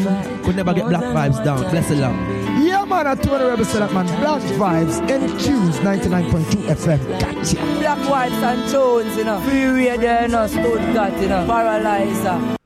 Could never get Black Vibes down. Bless the Lord. Yeah, man, I told the rebel say that, man. Black Vibes, NQ's 99.2 FM. Gotcha. Black Vibes and Tones, you know. Free Radio, you know. Stuttgart, you know. Paralyzer.